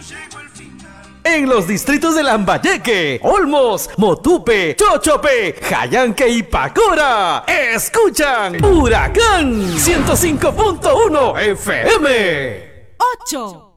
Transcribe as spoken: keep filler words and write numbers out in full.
En los distritos de Lambayeque, Olmos, Motupe, Chochope, Jayanque y Pacora, escuchan Huracán ciento cinco punto uno F M. ocho